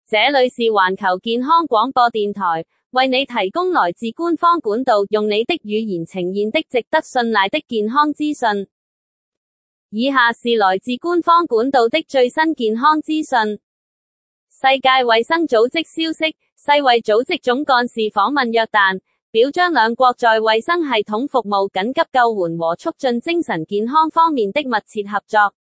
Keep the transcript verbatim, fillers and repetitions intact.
這裏是環球健康廣播電台，為你提供來自官方管道，用你的語言呈現的值得信賴的健康資訊。以下是來自官方管道的最新健康資訊。世界衛生組織消息，世衛組織總幹事訪問約旦，表彰兩國在衛生系統服務、緊急救援和促進精神健康方面的密切合作。